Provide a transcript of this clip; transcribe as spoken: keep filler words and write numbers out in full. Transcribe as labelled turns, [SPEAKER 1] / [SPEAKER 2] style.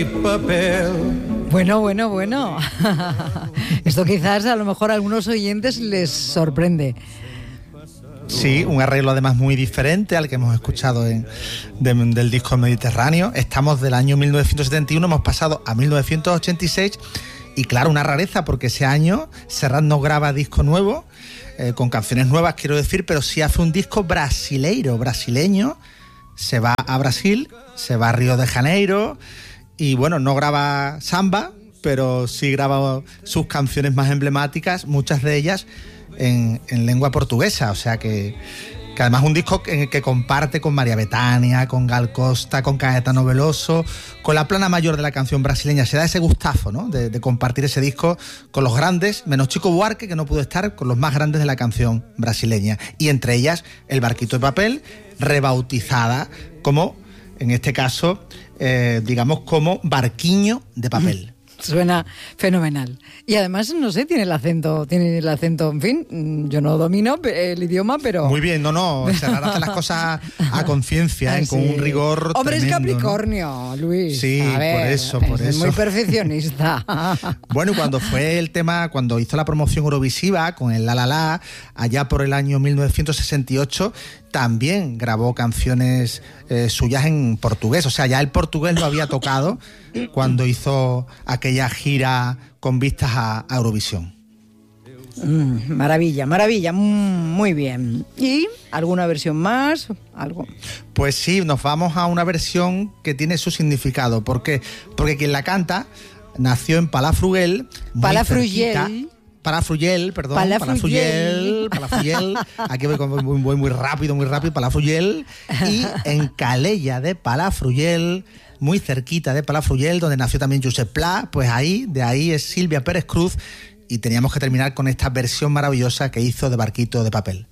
[SPEAKER 1] Bueno, bueno, bueno. Esto quizás a lo mejor a algunos oyentes les sorprende.
[SPEAKER 2] Sí, un arreglo además muy diferente al que hemos escuchado en, de, del disco Mediterráneo. Estamos del año mil novecientos setenta y uno, hemos pasado a mil novecientos ochenta y seis y claro, una rareza porque ese año Serrat no graba disco nuevo, eh, con canciones nuevas quiero decir, pero sí hace un disco brasileiro, brasileño, se va a Brasil, se va a Río de Janeiro y bueno, no graba samba, pero sí graba sus canciones más emblemáticas, muchas de ellas En, en lengua portuguesa, o sea que, que además es un disco que, que comparte con María Bethânia, con Gal Costa, con Caetano Veloso, con la plana mayor de la canción brasileña. Se da ese gustazo, ¿no?, de, de compartir ese disco con los grandes, menos Chico Buarque, que no pudo estar, con los más grandes de la canción brasileña. Y entre ellas, El Barquito de Papel, rebautizada como, en este caso, eh, digamos, como Barquiño de Papel.
[SPEAKER 1] Suena fenomenal. Y además, no sé, tiene el acento, tiene el acento, en fin, yo no domino el idioma, pero...
[SPEAKER 2] Muy bien, no, no, Serrat hace las cosas a conciencia, ¿eh? Sí. Con un rigor
[SPEAKER 1] Hombre,
[SPEAKER 2] tremendo,
[SPEAKER 1] es Capricornio, ¿no? Luis.
[SPEAKER 2] Sí,
[SPEAKER 1] a ver,
[SPEAKER 2] por eso, por
[SPEAKER 1] es
[SPEAKER 2] eso.
[SPEAKER 1] muy perfeccionista.
[SPEAKER 2] Bueno, y cuando fue el tema, cuando hizo la promoción eurovisiva con el La La La, allá por el año mil novecientos sesenta y ocho, también grabó canciones eh, suyas en portugués. O sea, ya el portugués lo había tocado cuando hizo aquella gira con vistas a, a Eurovisión.
[SPEAKER 1] Mm, maravilla, maravilla, mm, muy bien. ¿Y alguna versión más? ¿Algo?
[SPEAKER 2] Pues sí, nos vamos a una versión que tiene su significado. ¿Por qué? Porque quien la canta nació en Palafrugell.
[SPEAKER 1] Palafrugell.
[SPEAKER 2] Palafrugell, perdón,
[SPEAKER 1] Palafrugell,
[SPEAKER 2] Palafrugell, aquí voy, muy, muy, muy rápido, muy rápido, Palafrugell, y en Calella de Palafrugell, muy cerquita de Palafrugell, donde nació también Josep Pla, pues ahí, de ahí es Silvia Pérez Cruz, y teníamos que terminar con esta versión maravillosa que hizo de Barquito de Papel.